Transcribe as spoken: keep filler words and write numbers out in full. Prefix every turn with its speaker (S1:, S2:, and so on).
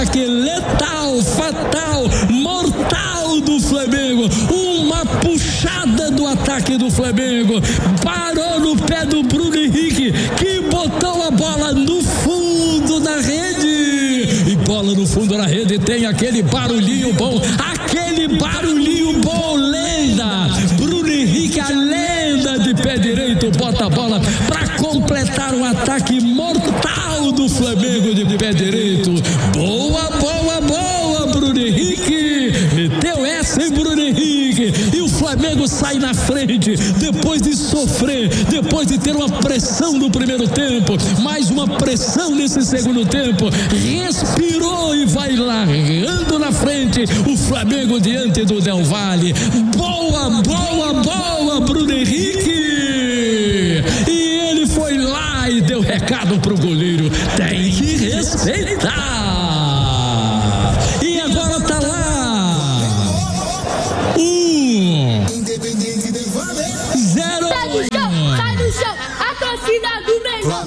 S1: ataque letal, fatal, mortal do Flamengo. Uma puxada do ataque do Flamengo. Parou no pé do Bruno Henrique, que botou a bola no fundo da rede. E bola no fundo da rede tem aquele barulhinho bom, aquele barulhinho bom, lenda. Bruno Henrique, a lenda de pé direito, bota a bola para completar o ataque mortal do Flamengo de pé direito. Boa, boa, boa, Bruno Henrique. Meteu essa, hein, Bruno Henrique? E o Flamengo sai na frente, depois de sofrer, depois de ter uma pressão no primeiro tempo, mais uma pressão nesse segundo tempo, respirou e vai largando na frente o Flamengo diante do Del Valle. Boa, boa, boa, Bruno Henrique! E ele foi lá e deu recado pro goleiro: tem que respeitar. E agora tá lá um zero.
S2: Sai do chão, sai do chão, a torcida do